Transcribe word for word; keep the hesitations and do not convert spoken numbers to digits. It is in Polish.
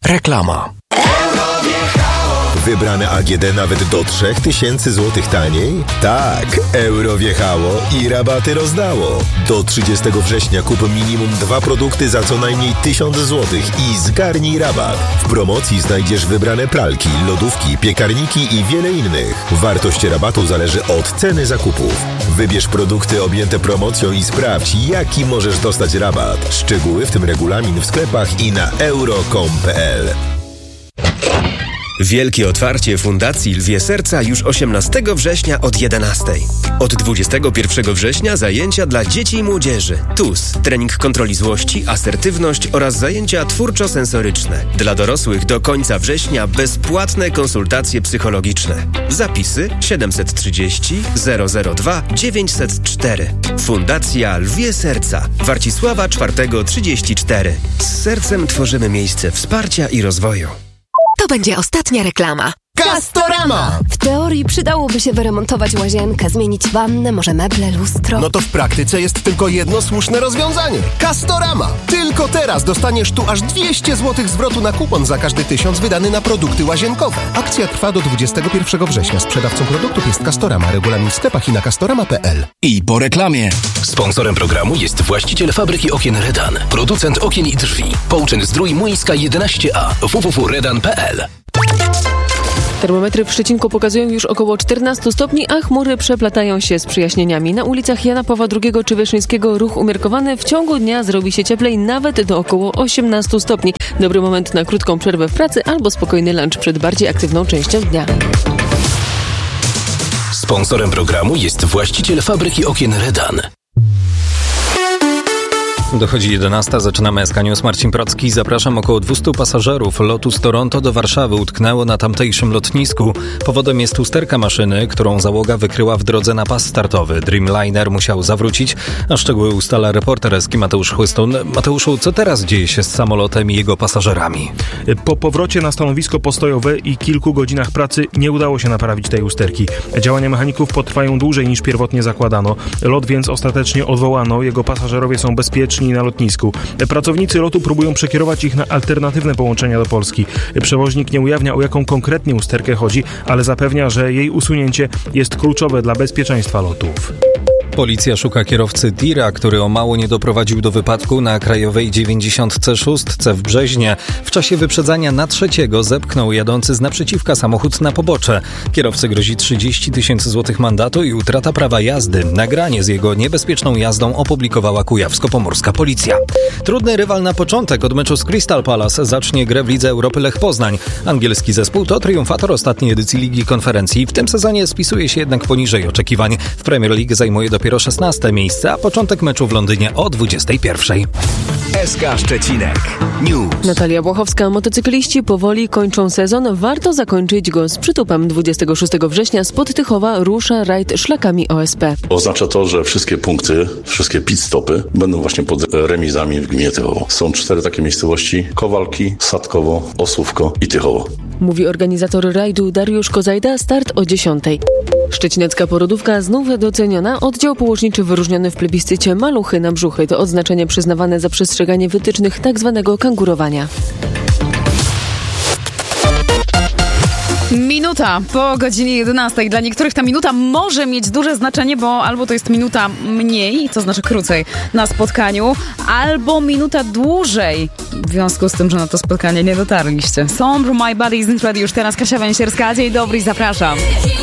Reklama. Wybrane A G D nawet do trzy tysiące złotych taniej? Tak, euro wjechało i rabaty rozdało. Do trzydziestego września kup minimum dwa produkty za co najmniej tysiąc złotych i zgarnij rabat. W promocji znajdziesz wybrane pralki, lodówki, piekarniki i wiele innych. Wartość rabatu zależy od ceny zakupów. Wybierz produkty objęte promocją i sprawdź, jaki możesz dostać rabat. Szczegóły, w tym regulamin, w sklepach i na euro kropka com kropka p l. Wielkie otwarcie Fundacji Lwie Serca już osiemnastego września od jedenastej. Od dwudziestego pierwszego września zajęcia dla dzieci i młodzieży. T U S, trening kontroli złości, asertywność oraz zajęcia twórczo-sensoryczne. Dla dorosłych do końca września bezpłatne konsultacje psychologiczne. Zapisy siedemset trzydzieści zero zero dwa dziewięćset cztery. Fundacja Lwie Serca. Warcisława czwartego trzydzieści cztery. Z sercem tworzymy miejsce wsparcia i rozwoju. To będzie ostatnia reklama. Castorama! W teorii przydałoby się wyremontować łazienkę, zmienić wannę, może meble, lustro. No to w praktyce jest tylko jedno słuszne rozwiązanie. Castorama! Tylko teraz dostaniesz tu aż dwieście złotych zwrotu na kupon za każdy tysiąc wydany na produkty łazienkowe. Akcja trwa do dwudziestego pierwszego września. Sprzedawcą produktów jest Castorama. Regulamin w sklepach i na castorama kropka p l. I po reklamie. Sponsorem programu jest właściciel fabryki okien Redan. Producent okien i drzwi. Połczyn Zdrój Młyńska jedenaście a. w w w kropka redan kropka p l. Termometry w Szczecinku pokazują już około czternaście stopni, a chmury przeplatają się z przyjaśnieniami. Na ulicach Jana Pawła drugiego czy Wyszyńskiego ruch umiarkowany. W ciągu dnia zrobi się cieplej nawet do około osiemnaście stopni. Dobry moment na krótką przerwę w pracy albo spokojny lunch przed bardziej aktywną częścią dnia. Sponsorem programu jest właściciel fabryki okien Redan. Dochodzi jedenasta, zaczynamy S K News. Marcin Procki, zapraszam. Około dwieście pasażerów lotu z Toronto do Warszawy utknęło na tamtejszym lotnisku. Powodem jest usterka maszyny, którą załoga wykryła w drodze na pas startowy. Dreamliner musiał zawrócić, a szczegóły ustala reporter S K Mateusz Chłystun. Mateuszu, co teraz dzieje się z samolotem i jego pasażerami? Po powrocie na stanowisko postojowe i kilku godzinach pracy nie udało się naprawić tej usterki. Działania mechaników potrwają dłużej niż pierwotnie zakładano. Lot więc ostatecznie odwołano. Jego pasażerowie są bezpieczni na lotnisku. Pracownicy lotu próbują przekierować ich na alternatywne połączenia do Polski. Przewoźnik nie ujawnia, o jaką konkretnie usterkę chodzi, ale zapewnia, że jej usunięcie jest kluczowe dla bezpieczeństwa lotów. Policja szuka kierowcy tira, który o mało nie doprowadził do wypadku na krajowej dziewięćdziesiąt sześć w Brzeźnie. W czasie wyprzedzania na trzeciego zepchnął jadący z naprzeciwka samochód na pobocze. Kierowcy grozi trzydzieści tysięcy złotych mandatu i utrata prawa jazdy. Nagranie z jego niebezpieczną jazdą opublikowała kujawsko-pomorska policja. Trudny rywal na początek. Od meczu z Crystal Palace zacznie grę w Lidze Europy Lech Poznań. Angielski zespół to triumfator ostatniej edycji Ligi Konferencji. W tym sezonie spisuje się jednak poniżej oczekiwań. W Premier League zajmuje do dopiero szesnaste miejsce, a początek meczu w Londynie o dwudziestej pierwszej. S K Szczecinek News. Natalia Błachowska. Motocykliści powoli kończą sezon. Warto zakończyć go z przytupem. dwudziestego szóstego września spod Tychowa rusza rajd szlakami O S P. Oznacza to, że wszystkie punkty, wszystkie pit stopy będą właśnie pod remizami w gminie Tychowo. Są cztery takie miejscowości: Kowalki, Sadkowo, Osłówko i Tychowo. Mówi organizator rajdu Dariusz Kozajda. Start o dziesiątej. Szczecinecka porodówka znów doceniona. Oddział położniczy wyróżniony w plebiscycie Maluchy na brzuchy. To odznaczenie przyznawane za przestrzeganie wytycznych tzw. kangurowania. Minuta po godzinie jedenastej. Dla niektórych ta minuta może mieć duże znaczenie, bo albo to jest minuta mniej, to znaczy krócej na spotkaniu, albo minuta dłużej, w związku z tym, że na to spotkanie nie dotarliście. Sombre My Body Isn't Ready już teraz. Kasia Węsierska. Dzień dobry, zapraszam.